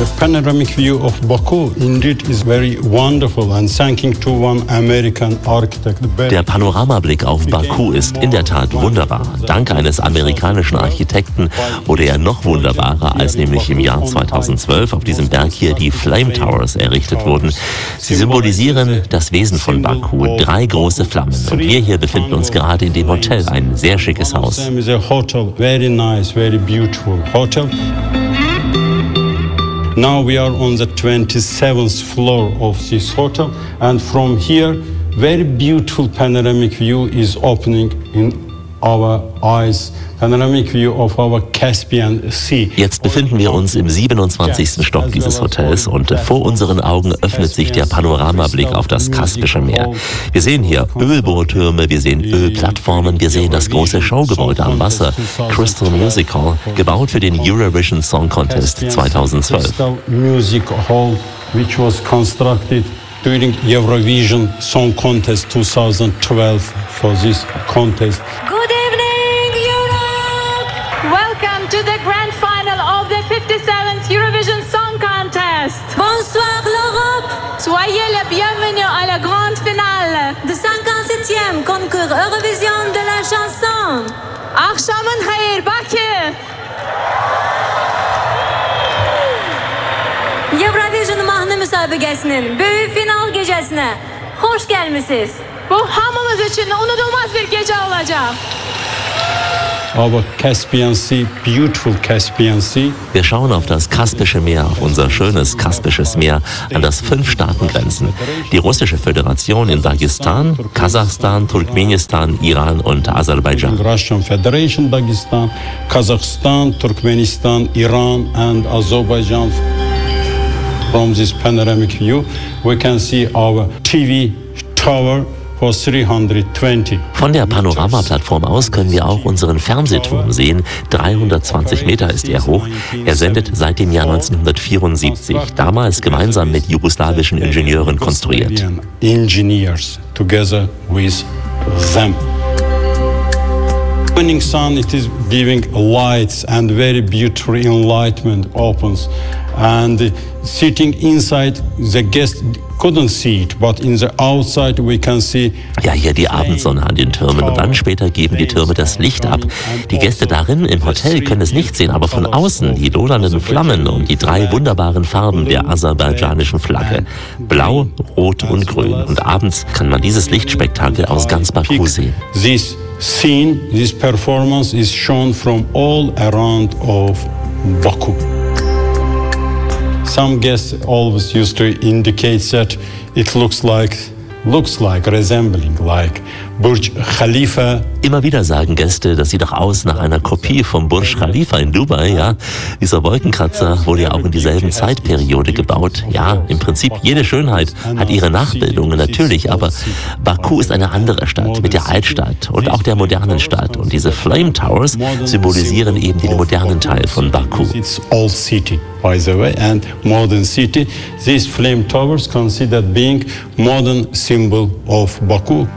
panoramic view of Baku indeed is very wonderful and thanking to one American architect. Der Panoramablick auf Baku ist in der Tat wunderbar. Dank eines amerikanischen Architekten wurde er noch wunderbarer, als nämlich im Jahr 2012 auf diesem Berg hier die Flame Towers errichtet wurden. Sie symbolisieren das Wesen von Baku, 3 große Flammen. Und wir hier befinden uns gerade in dem Hotel, ein sehr schickes Haus. Very nice, very beautiful hotel. Now we are on the 27th floor of this hotel, and from here, very beautiful panoramic view is opening in our eyes. Panoramic view of our Caspian Sea. Jetzt befinden wir uns im 27. Stock dieses Hotels und vor unseren Augen öffnet sich der Panoramablick auf das Kaspische Meer. Wir sehen hier Ölbohrtürme, wir sehen Ölplattformen, wir sehen das große Showgebäude am Wasser, Crystal Music Hall, gebaut für den Eurovision Song Contest 2012. Music Hall, which was constructed during Eurovision Song Contest 2012 for this contest. Welcome to the grand final of the 57th Eurovision Song Contest. Bonsoir l'Europe. Soyez les bienvenus à la grande finale. The 57e concours Eurovision de la chanson. Akşamın hayır Bakü. Eurovision mahnı müsabakasının büyük final gecesine hoş gelmişsiniz. Bu hamımız için unutulmaz bir gece olacak. Our Caspian Sea, beautiful Caspian Sea. Wir schauen auf das Kaspische Meer, auf unser schönes Kaspisches Meer, an das 5 Staaten grenzen. Die Russische Föderation in Dagestan, Kasachstan, Turkmenistan, Iran und Aserbaidschan. Russian Federation, Dagestan, Kazakhstan, Turkmenistan, Iran and Azerbaijan. From this panoramic view, we can see our TV tower. Von der Panoramaplattform aus können wir auch unseren Fernsehturm sehen. 320 Meter ist er hoch. Er sendet seit dem Jahr 1974, damals gemeinsam mit jugoslawischen Ingenieuren konstruiert. Engineers together with them. Evening sun, it is giving lights and very beautiful enlightenment opens. And sitting inside, the guest couldn't see it, but in the outside we can see. Ja, hier die Abendsonne an den Türmen und dann später geben die Türme das Licht ab. Die Gäste darin im Hotel können es nicht sehen, aber von außen die lodernden Flammen und die 3 wunderbaren Farben der aserbaidschanischen Flagge. Blau, Rot und Grün. Und abends kann man dieses Lichtspektakel aus ganz Baku sehen. This scene, this performance is shown from all around of Baku. Some guests always used to indicate that it looks like resembling like Burj Khalifa. Immer wieder sagen Gäste, das sieht doch aus nach einer Kopie vom Burj Khalifa in Dubai, ja. Dieser Wolkenkratzer wurde ja auch in dieselben Zeitperiode gebaut. Ja, im Prinzip jede Schönheit hat ihre Nachbildungen natürlich, aber Baku ist eine andere Stadt mit der Altstadt und auch der modernen Stadt. Und diese Flame Towers symbolisieren eben den modernen Teil von Baku. It's old city, by the way, and modern city. These Flame Towers considered being modern symbol of Baku.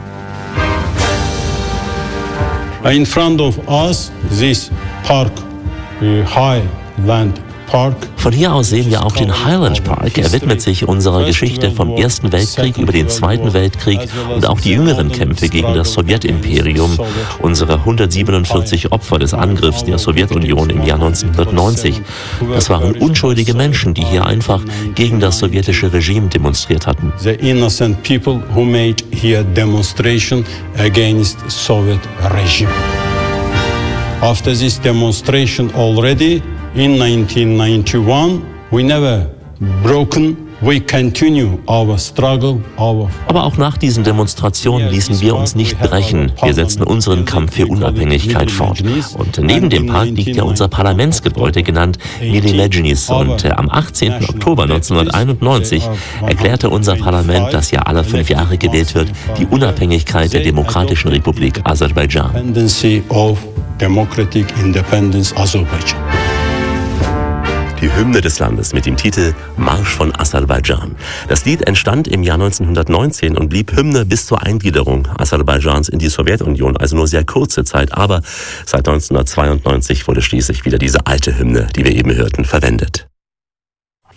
In front of us, this park, Highland Park. Von hier aus sehen wir auch den Highland Park. Er widmet sich unserer Geschichte vom Ersten Weltkrieg über den Zweiten Weltkrieg und auch die jüngeren Kämpfe gegen das Sowjetimperium, unsere 147 Opfer des Angriffs der Sowjetunion im Jahr 1990. Das waren unschuldige Menschen, die hier einfach gegen das sowjetische Regime demonstriert hatten. The innocent people who made here demonstration against Soviet regime. After this demonstration already, in 1991, we never broken. We continue our struggle, Aber auch nach diesen Demonstrationen ließen wir uns nicht brechen. Wir setzen unseren Kampf für Unabhängigkeit fort. Und neben dem Park liegt ja unser Parlamentsgebäude, genannt Mili Meclis. Und am 18. Oktober 1991 erklärte unser Parlament, das ja alle 5 Jahre gewählt wird, die Unabhängigkeit der Demokratischen Republik Aserbaidschan. Democratic Independence Azerbaijan. Die Hymne des Landes mit dem Titel Marsch von Aserbaidschan. Das Lied entstand im Jahr 1919 und blieb Hymne bis zur Eingliederung Aserbaidschans in die Sowjetunion, also nur sehr kurze Zeit. Aber seit 1992 wurde schließlich wieder diese alte Hymne, die wir eben hörten, verwendet.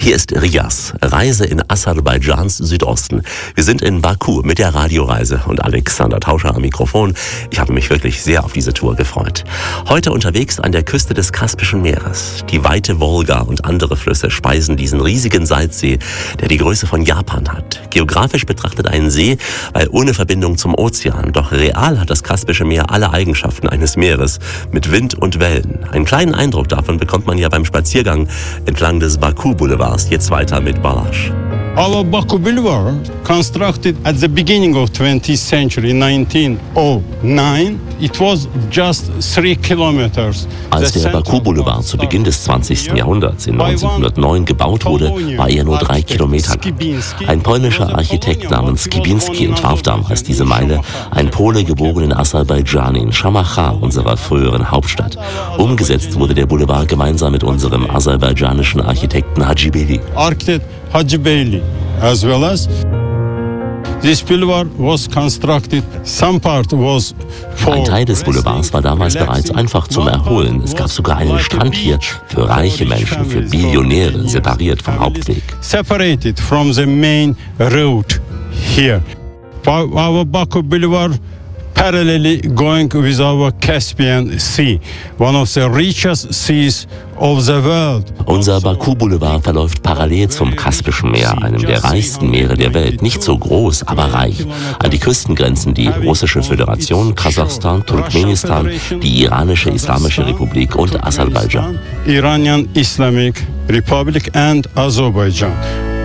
Hier ist Rias, Reise in Aserbaidschans Südosten. Wir sind in Baku mit der Radioreise und Alexander Tauscher am Mikrofon. Ich habe mich wirklich sehr auf diese Tour gefreut. Heute unterwegs an der Küste des Kaspischen Meeres. Die weite Wolga und andere Flüsse speisen diesen riesigen Salzsee, der die Größe von Japan hat. Geografisch betrachtet einen See, weil ohne Verbindung zum Ozean. Doch real hat das Kaspische Meer alle Eigenschaften eines Meeres mit Wind und Wellen. Einen kleinen Eindruck davon bekommt man ja beim Spaziergang entlang des Baku-Boulevards. Jetzt weiter mit Balázs. Our Baku Boulevard, constructed at the beginning of 20th century in 1909, it was just 3 kilometers. Als der Baku-Boulevard zu Beginn des 20. Jahrhunderts in 1909 gebaut wurde, war er nur 3 Kilometer lang. Ein polnischer Architekt namens Skibinski entwarf damals diese Meile, ein Pole geboren in Aserbaidschan, in Shamakhar, unserer früheren Hauptstadt. Umgesetzt wurde der Boulevard gemeinsam mit unserem aserbaidschanischen Architekten Hajibeli. Architect Hajibeli, as well as this boulevard was constructed. Some part was for Ein Teil des Boulevards war damals bereits einfach zum Erholen. Es gab sogar einen Strand hier für reiche Menschen, für Billionäre, separiert vom Hauptweg. Separated from the main road here. Our Baku Boulevard parallelly going with our Caspian Sea, one of the richest seas of the world. Unser Baku-Boulevard verläuft parallel zum Kaspischen Meer, einem der reichsten Meere der Welt. Nicht so groß, aber reich. An die Küsten grenzen die Russische Föderation, Kasachstan, Turkmenistan, die Iranische Islamische Republik und Aserbaidschan. Iranian Islamic Republic and Azerbaijan.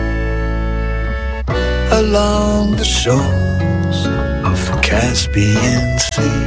Along the shores of the Caspian Sea,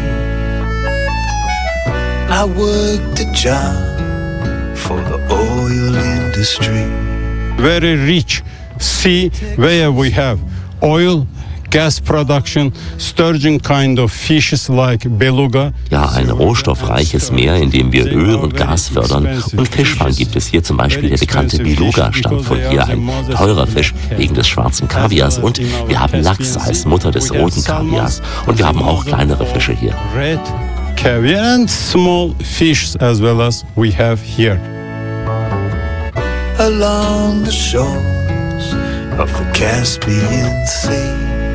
I worked a job for the oil industry. Very rich sea where we have oil, gas production, sturgeon kind of fishes like beluga. Ja, ein rohstoffreiches Meer, in dem wir Öl und Gas fördern. Und Fischfang gibt es hier, zum Beispiel der bekannte Beluga stammt von hier, ein teurer Fisch wegen des schwarzen Kaviars. Und wir haben Lachs als Mutter des roten Kaviars. Und wir haben auch kleinere Fische hier. Red caviar and small fish as well as we have here. Along the shores of the Caspian Sea,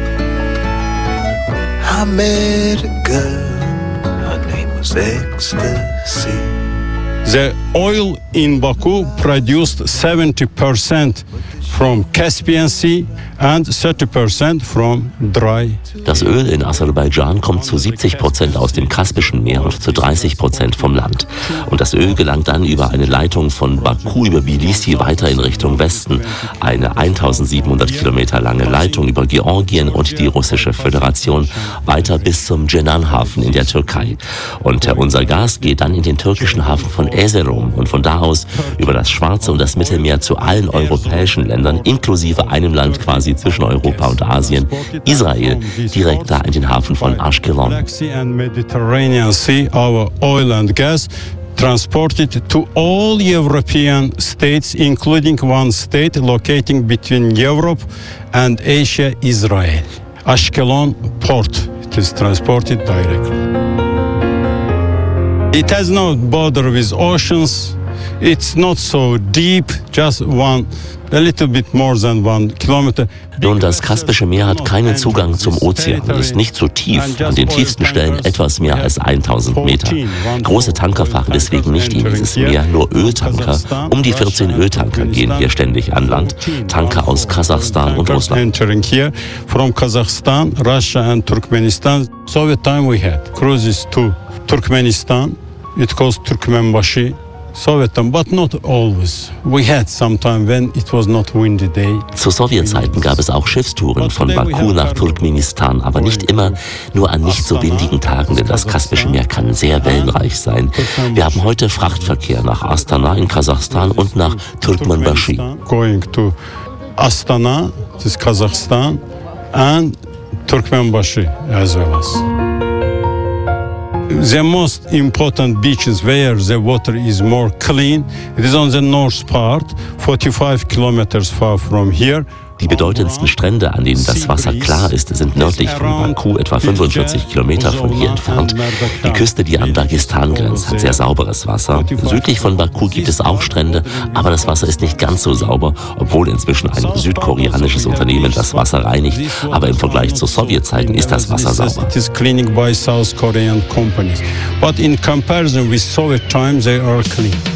I met a girl, her name was Ecstasy. The oil in Baku produced 70% from Caspian Sea and 30% from dry. Das Öl in Aserbaidschan kommt zu 70% aus dem Kaspischen Meer und zu 30% vom Land. Und das Öl gelangt dann über eine Leitung von Baku über Tbilisi weiter in Richtung Westen. Eine 1700 Kilometer lange Leitung über Georgien und die Russische Föderation weiter bis zum Cenan-Hafen in der Türkei. Und unser Gas geht dann in den türkischen Hafen von Erzurum und von da aus über das Schwarze und das Mittelmeer zu allen europäischen Ländern, inklusive einem Land quasi zwischen Europa und Asien, Israel, direkt da in den Hafen von Ashkelon. Mediterranean Sea, our oil and gas transported to all European states, including one state locating between Europe and Asia, Israel. Ashkelon port. It is transported directly. It has no border with oceans. It's not so deep, just a little bit more than 1 kilometer. Nun, das Kaspische Meer hat keinen Zugang zum Ozean, ist nicht so tief, an den tiefsten Stellen etwas mehr als 1000 Meter. Große Tanker fahren deswegen nicht in dieses Meer, nur Öltanker. Um die 14 Öltanker gehen hier ständig an Land, Tanker aus Kasachstan und Russland. Entering here from Kazakhstan, Russia and Turkmenistan. Soviet time we had cruises to Turkmenistan. It goes Turkmenbashi. Soviet time, but not always. We had some time when it was not windy day. Zu Sowjetzeiten gab es auch Schiffstouren von Baku nach Turkmenistan, aber nicht immer, nur an nicht so windigen Tagen, denn das Kaspische Meer kann sehr wellenreich sein. Wir haben heute Frachtverkehr nach Astana in Kasachstan und nach Turkmenbashi. Going to Astana, this is Kazakhstan, and Turkmenbashi as well as. The most important beaches where the water is more clean, it is on the north part, 45 kilometers far from here, Die bedeutendsten Strände, an denen das Wasser klar ist, sind nördlich von Baku, etwa 45 Kilometer von hier entfernt. Die Küste, die an Dagestan grenzt, hat sehr sauberes Wasser. Südlich von Baku gibt es auch Strände, aber das Wasser ist nicht ganz so sauber, obwohl inzwischen ein südkoreanisches Unternehmen das Wasser reinigt. Aber im Vergleich zu Sowjetzeiten ist das Wasser sauber. But in comparison with Soviet times, they are clean.